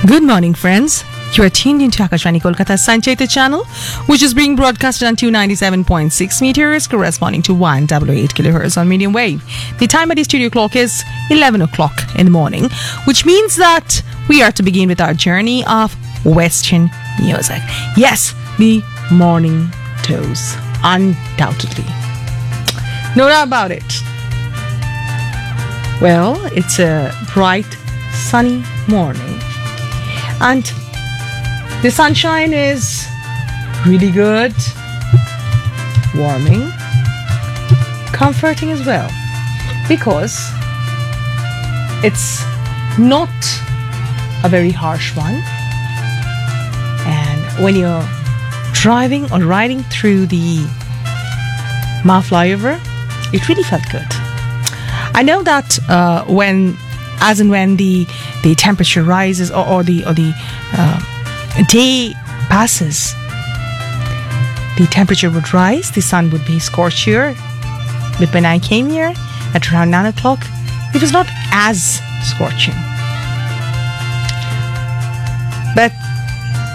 Good morning, friends. You are tuned into Akashvani Kolkata Sancheta channel, which is being broadcasted on 297.6 meters, corresponding to 188 kilohertz on medium wave. The time at the studio clock is 11 o'clock in the morning, which means that we are to begin with our journey of Western music. Yes, the morning toast, undoubtedly. No doubt about it. Well, it's a bright, sunny morning, and the sunshine is really good, warming, comforting as well, because it's not a very harsh one. And when you're driving or riding through the Ma flyover, it really felt good. I know that when the temperature rises or the day passes, the temperature would rise, the sun would be scorchier. But when I came here at around 9 o'clock, it was not as scorching.